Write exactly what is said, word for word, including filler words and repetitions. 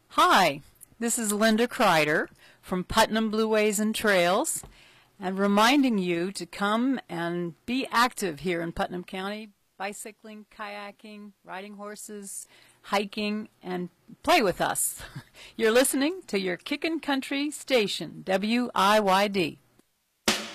Hi, this is Linda Kreider from Putnam Blueways and Trails, and reminding you to come and be active here in Putnam County, bicycling, kayaking, riding horses, hiking, and play with us. You're listening to your Kickin' Country station, W I Y D.